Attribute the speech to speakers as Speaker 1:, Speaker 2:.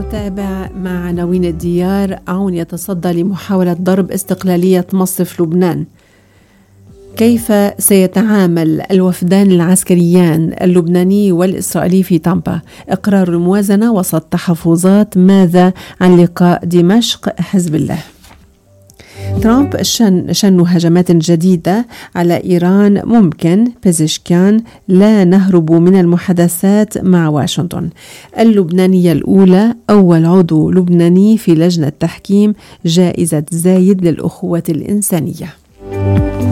Speaker 1: نتابع مع عناوين الديار. عون يتصدى لمحاولة ضرب استقلالية مصرف لبنان. كيف سيتعامل الوفدان العسكريان اللبناني والإسرائيلي في طنطا؟ إقرار الموازنة وسط تحفظات. ماذا عن لقاء دمشق حزب الله؟ ترامب شن هجمات جديدة على إيران. ممكن بيزشكان لا نهرب من المحادثات مع واشنطن. اللبنانية الأولى أول عضو لبناني في لجنة تحكيم جائزة زايد للأخوة الإنسانية.